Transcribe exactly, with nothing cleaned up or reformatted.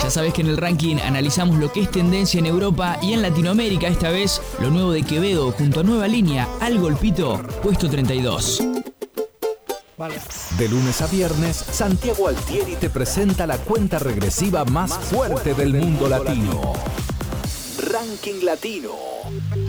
Ya sabes que en el ranking analizamos lo que es tendencia en Europa y en Latinoamérica. Esta vez, lo nuevo de Quevedo junto a Nueva Línea, Al Golpito, puesto treinta y dos. Vale. De lunes a viernes, Santiago Altieri te presenta la cuenta regresiva más fuerte del mundo latino. Ranking Latino.